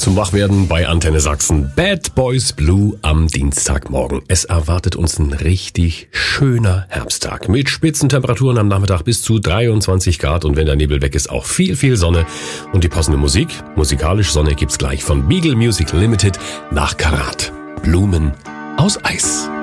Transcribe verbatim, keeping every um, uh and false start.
Zum Wachwerden bei Antenne Sachsen. Bad Boys Blue am Dienstagmorgen. Es erwartet uns ein richtig schöner Herbsttag. Mit Spitzentemperaturen am Nachmittag bis zu dreiundzwanzig Grad und wenn der Nebel weg ist, auch viel, viel Sonne. Und die passende Musik, musikalisch Sonne gibt's gleich von Beagle Music Limited nach Karat. Blumen aus Eis.